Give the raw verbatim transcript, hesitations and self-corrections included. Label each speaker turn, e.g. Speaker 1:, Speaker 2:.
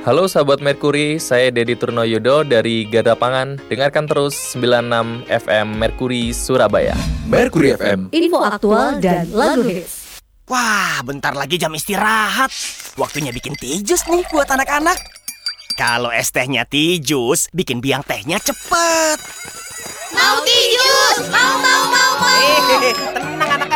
Speaker 1: Halo sahabat Merkuri, saya Dedi Turnoyudo dari Garda Pangan. Dengarkan terus sembilan puluh enam F M Merkuri Surabaya.
Speaker 2: Merkuri F M.
Speaker 3: Info aktual dan lagu hits.
Speaker 4: Wah, bentar lagi jam istirahat. Waktunya bikin teh jus nih buat anak-anak. Kalau es tehnya teh jus, bikin biang tehnya cepet.
Speaker 5: Mau teh jus, mau mau mau mau.
Speaker 4: Eh, tenang anak-anak.